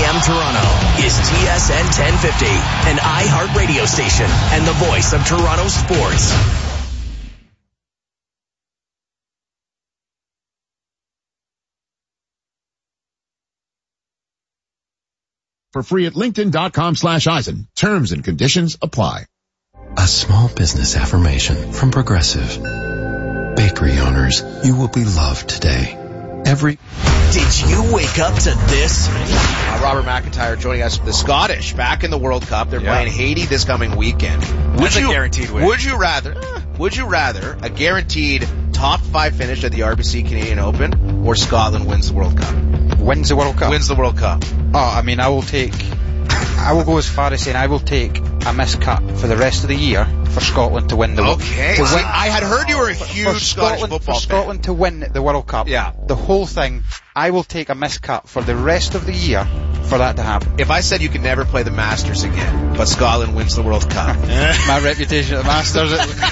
a.m. Toronto is TSN 1050, an iHeart radio station and the voice of Toronto sports. For free at linkedin.com/Eisen. Terms and conditions apply. A small business affirmation from Progressive. Bakery owners, you will be loved today. Did you wake up to this? Robert McIntyre joining us. The Scottish back in the World Cup. They're playing Haiti this coming weekend. That's a guaranteed win. Would you rather a guaranteed top 5 finish at the RBC Canadian Open or Scotland wins the World Cup? Wins the World Cup? Wins the World Cup. Oh, I mean, I will go as far as saying I will take a missed cut for the rest of the year for Scotland to win the World Cup. Okay. I had heard you were a huge Scottish football fan. For Scotland to win the World Cup. Yeah. The whole thing, I will take a missed cut for the rest of the year for that to happen. If I said you could never play the Masters again, but Scotland wins the World Cup. My reputation at the Masters.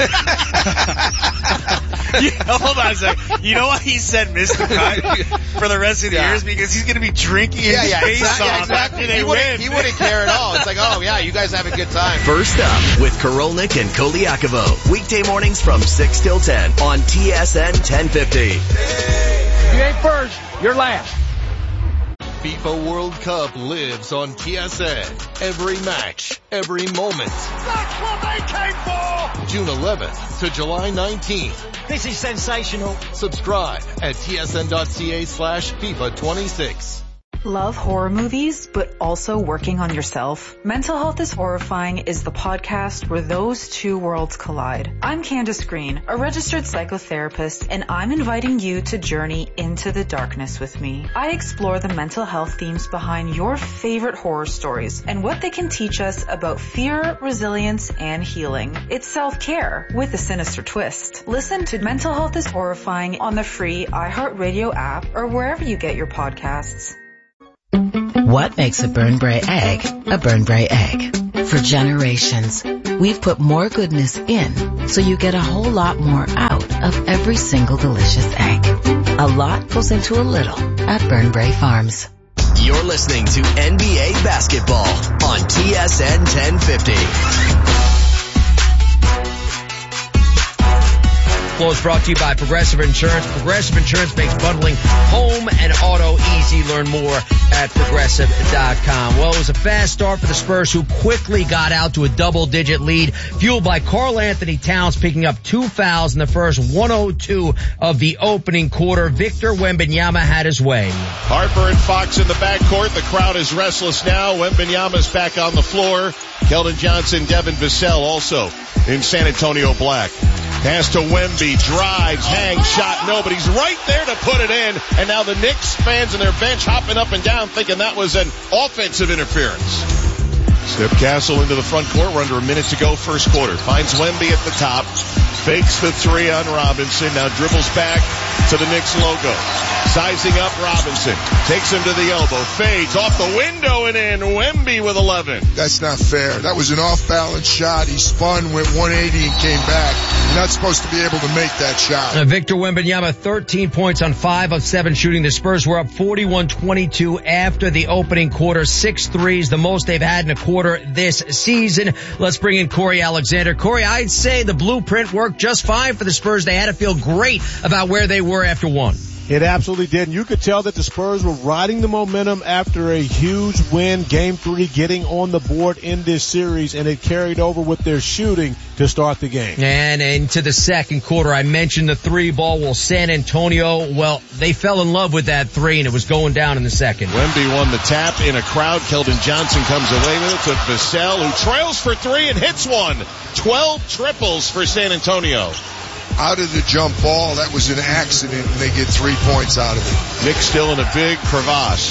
Hold on a second. You know why he said missed the cut for the rest of the years? Because he's going to be drinking his face off exactly. after they win. He wouldn't care at all. It's like, oh yeah, you guys have a good time. First up with Korolnik and Koliakovo. Weekday mornings from 6 till 10 on TSN 1050. You ain't first, you're last. FIFA World Cup lives on TSN. Every match, every moment. That's what they came for! June 11th to July 19th. This is sensational. Subscribe at tsn.ca/FIFA 26. Love horror movies, but also working on yourself? Mental Health is Horrifying is the podcast where those two worlds collide. I'm Candace Green, a registered psychotherapist, and I'm inviting you to journey into the darkness with me. I explore the mental health themes behind your favorite horror stories and what they can teach us about fear, resilience, and healing. It's self-care with a sinister twist. Listen to Mental Health is Horrifying on the free iHeartRadio app or wherever you get your podcasts. What makes a Burnbrae egg a Burnbrae egg? For generations, we've put more goodness in so you get a whole lot more out of every single delicious egg. A lot goes into a little at Burnbrae Farms. You're listening to NBA basketball on TSN 1050. Is brought to you by Progressive Insurance. Progressive Insurance makes bundling home and auto easy. Learn more at Progressive.com. Well, it was a fast start for the Spurs, who quickly got out to a double-digit lead, fueled by Karl Anthony Towns picking up 2 fouls in the first 1:02 of the opening quarter. Victor Wembanyama had his way. Harper and Fox in the backcourt. The crowd is restless now. Wembanyama's back on the floor. Keldon Johnson, Devin Vassell also in San Antonio black. Pass to Wemby, drives, hangs, shot, no, but he's right there to put it in. And now the Knicks fans on their bench hopping up and down thinking that was an offensive interference. Skip Castle into the front court. We're under a minute to go first quarter. Finds Wemby at the top. Fakes the three on Robinson. Now dribbles back to the Knicks logo. Sizing up Robinson. Takes him to the elbow. Fades off the window and in. Wemby with 11. That's not fair. That was an off-balance shot. He spun, went 180 and came back. You're not supposed to be able to make that shot. Victor Wembanyama, 13 points on 5 of 7 shooting. The Spurs were up 41-22 after the opening quarter. 6 threes, the most they've had in a quarter this season. Let's bring in Corey Alexander. Corey, I'd say the blueprint worked just fine for the Spurs. They had to feel great about where they were after one. It absolutely did. And you could tell that the Spurs were riding the momentum after a huge win, Game 3, getting on the board in this series, and it carried over with their shooting to start the game. And into the second quarter, I mentioned the 3 ball. Well, San Antonio, they fell in love with that 3, and it was going down in the second. Wemby won the tap in a crowd. Keldon Johnson comes away with it to Vassell, who trails for 3 and hits one. 12 triples for San Antonio. Out of the jump ball, that was an accident, and they get 3 points out of it. Knicks still in a big crevasse.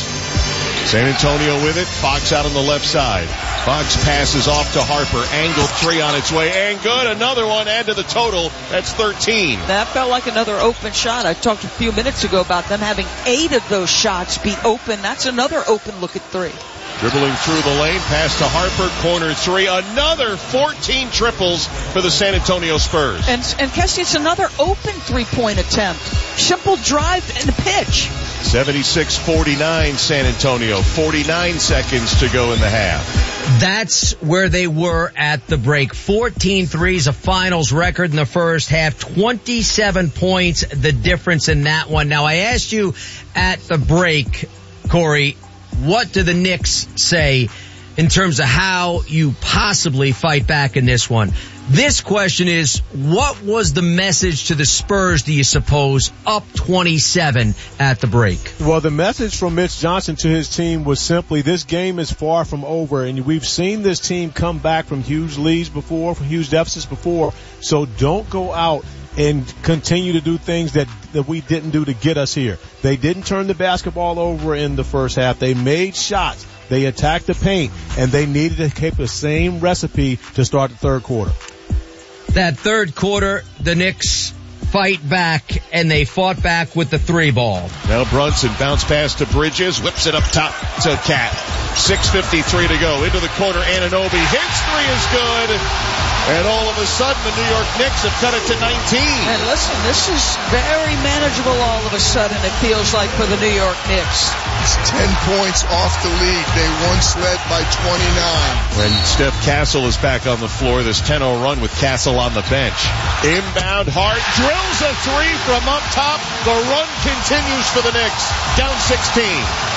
San Antonio with it. Fox out on the left side. Fox passes off to Harper. Angled 3 on its way. And good. Another one. Add to the total. That's 13. That felt like another open shot. I talked a few minutes ago about them having 8 of those shots be open. That's another open look at 3. Dribbling through the lane, pass to Harper, corner 3. Another 14 triples for the San Antonio Spurs. And Kesty, it's another open 3-point attempt. Simple drive and pitch. 76-49 San Antonio. 49 seconds to go in the half. That's where they were at the break. 14 threes, a finals record in the first half. 27 points, the difference in that one. Now, I asked you at the break, Corey, what do the Knicks say in terms of how you possibly fight back in this one? This question is, what was the message to the Spurs, do you suppose, up 27 at the break? Well, the message from Mitch Johnson to his team was simply, this game is far from over, and we've seen this team come back from huge leads before, from huge deficits before, so don't go out and continue to do things that we didn't do to get us here. They didn't turn the basketball over in the first half. They made shots. They attacked the paint, and they needed to keep the same recipe to start the third quarter. That third quarter, the Knicks fight back, and they fought back with the 3-ball. Now Brunson bounce pass to Bridges, whips it up top to Cat. 6:53 to go. Into the corner, Anunoby. His three is good. And all of a sudden, the New York Knicks have cut it to 19. And listen, this is very manageable all of a sudden, it feels like, for the New York Knicks. It's 10 points off the lead. They once led by 29. When Steph Castle is back on the floor, this 10-0 run with Castle on the bench. Inbound, Hart drills a three from up top. The run continues for the Knicks. Down 16.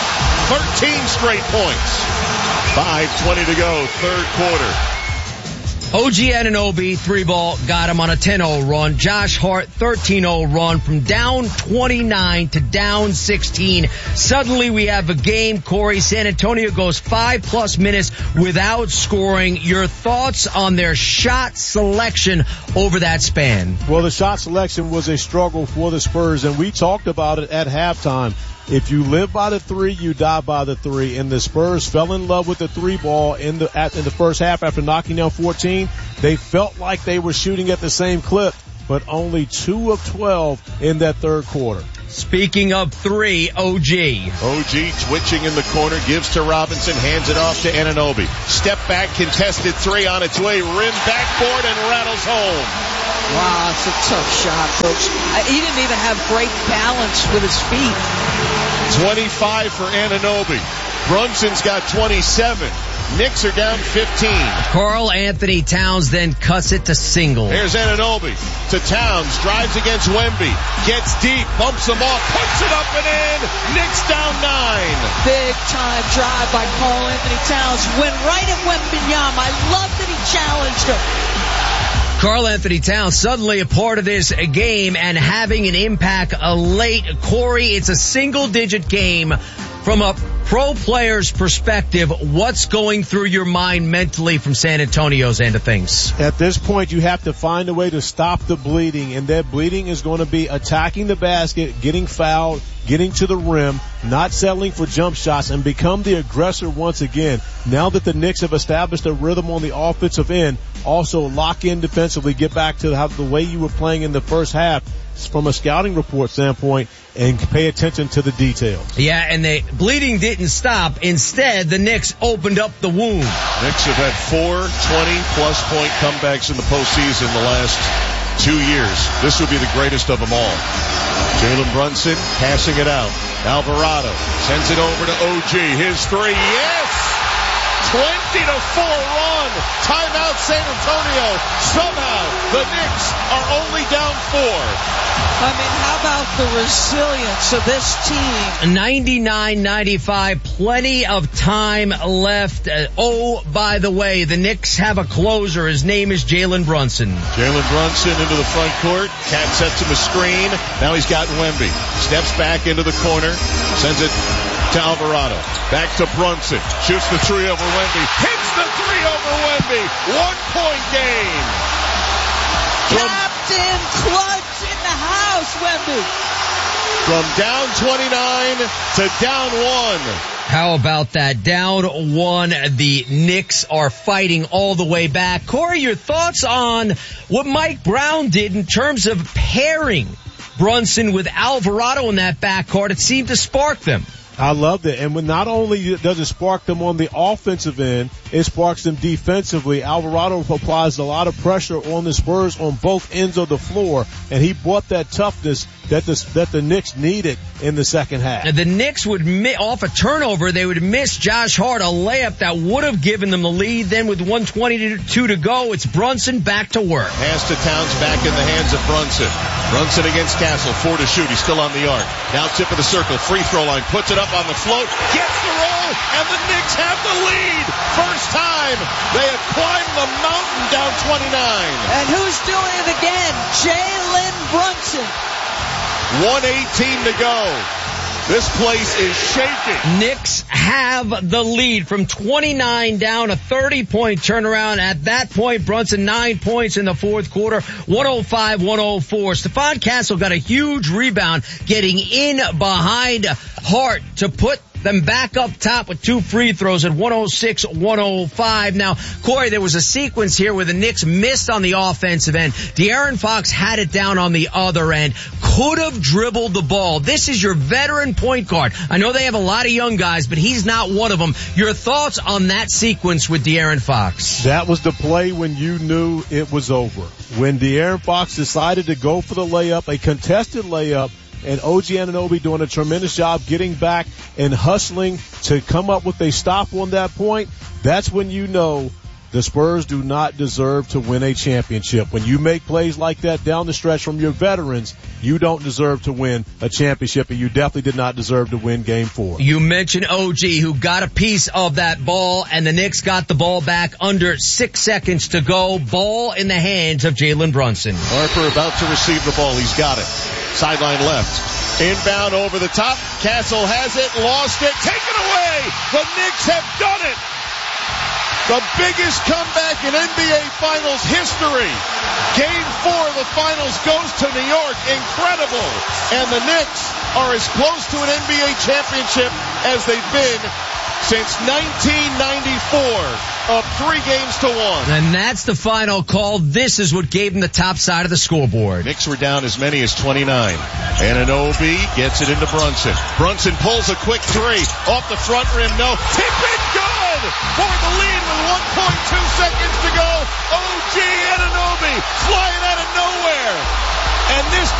13 straight points. 5:20 to go, third quarter. OG Anunoby, 3-ball, got him on a 10-0 run. Josh Hart, 13-0 run from down 29 to down 16. Suddenly we have a game, Corey. San Antonio goes 5+ minutes without scoring. Your thoughts on their shot selection over that span? Well, the shot selection was a struggle for the Spurs, and we talked about it at halftime. If you live by the 3, you die by the 3. And the Spurs fell in love with the 3-ball in the first half after knocking down 14. They felt like they were shooting at the same clip, but only 2 of 12 in that third quarter. Speaking of 3, OG. OG twitching in the corner, gives to Robinson, hands it off to Anunoby. Step back, contested 3 on its way, rim backboard and rattles home. Wow, it's a tough shot, folks. He didn't even have great balance with his feet. 25 for Anunoby. Brunson's got 27. Knicks are down 15. Karl Anthony Towns then cuts it to single. Here's Anunoby to Towns, drives against Wemby, gets deep, bumps him off, puts it up and in. Knicks down 9. Big time drive by Karl Anthony Towns. Went right at Wembanyama. I love that he challenged him. Karl Anthony Towns suddenly a part of this game and having an impact late. Corey, it's a single-digit game. From a pro player's perspective, what's going through your mind mentally from San Antonio's end of things? At this point, you have to find a way to stop the bleeding, and that bleeding is going to be attacking the basket, getting fouled, getting to the rim, not settling for jump shots, and become the aggressor once again. Now that the Knicks have established a rhythm on the offensive end, also lock in defensively, get back to the way you were playing in the first half from a scouting report standpoint, and pay attention to the details. Yeah, and the bleeding didn't stop. Instead, the Knicks opened up the wound. Knicks have had 4 20-plus point comebacks in the postseason the last 2 years. This would be the greatest of them all. Jalen Brunson passing it out. Alvarado sends it over to OG. His 3, yes! 20-4 run. Timeout San Antonio. Somehow the Knicks are only down 4. I mean, how about the resilience of this team? 99-95, plenty of time left. Oh, by the way, the Knicks have a closer. His name is Jalen Brunson. Jalen Brunson into the front court. Cat sets him a screen. Now he's got Wemby. Steps back into the corner. Sends it to Alvarado. Back to Brunson. Shoots the 3 over Wemby. Hits the 3 over Wemby. 1-point game. Captain Clutch in the house, Wemby. From down 29 to down 1. How about that? Down 1. The Knicks are fighting all the way back. Corey, your thoughts on what Mike Brown did in terms of pairing Brunson with Alvarado in that backcourt? It seemed to spark them. I loved it. And when not only does it spark them on the offensive end, it sparks them defensively. Alvarado applies a lot of pressure on the Spurs on both ends of the floor, and he brought that toughness that the Knicks needed in the second half. And the Knicks would off a turnover, they would miss Josh Hart, a layup that would have given them the lead. Then with 1:22 to go, it's Brunson back to work. Pass to Towns, back in the hands of Brunson. Brunson against Castle, 4 to shoot. He's still on the arc. Now tip of the circle, free throw line, puts it up on the float, gets the roll, and the Knicks have the lead. First time they have climbed the mountain down 29. And who's doing it again? Jalen Brunson. 1:18 to go. This place is shaking. Knicks have the lead from 29 down, a 30-point turnaround. At that point, Brunson 9 points in the fourth quarter, 105-104. Stephon Castle got a huge rebound, getting in behind Hart to put them back up top with 2 free throws at 106-105. Now, Corey, there was a sequence here where the Knicks missed on the offensive end. De'Aaron Fox had it down on the other end. Could have dribbled the ball. This is your veteran point guard. I know they have a lot of young guys, but he's not one of them. Your thoughts on that sequence with De'Aaron Fox? That was the play when you knew it was over. When De'Aaron Fox decided to go for the layup, a contested layup, and OG Anunoby doing a tremendous job getting back and hustling to come up with a stop on that point, that's when you know the Spurs do not deserve to win a championship. When you make plays like that down the stretch from your veterans, you don't deserve to win a championship, and you definitely did not deserve to win Game 4. You mentioned OG, who got a piece of that ball, and the Knicks got the ball back under 6 seconds to go. Ball in the hands of Jalen Brunson. Harper about to receive the ball. He's got it. Sideline left. Inbound over the top. Castle has it, lost it, taken away. The Knicks have done it. The biggest comeback in NBA Finals history. Game 4 of the Finals goes to New York. Incredible. And the Knicks are as close to an NBA championship as they've been since 1994, up 3 games to 1. And that's the final call. This is what gave them the top side of the scoreboard. Knicks were down as many as 29. Anunoby gets it into Brunson. Brunson pulls a quick 3 off the front rim. No. Tip it good for the lead with 1.2 seconds to go. OG Anunoby flying out of nowhere. And this